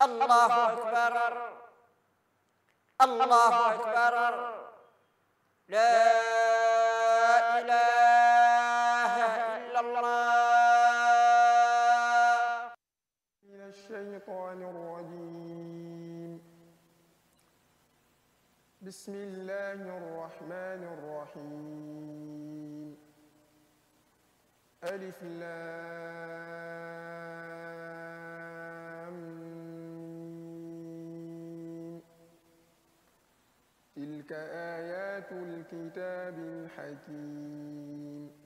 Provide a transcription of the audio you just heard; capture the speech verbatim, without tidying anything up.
الله أكبر الله أكبر لا إله إلا الله. من الشيطان الرجيم. بسم الله الرحمن الرحيم. ألف لام ميم. تلك آيات الكتاب الحكيم.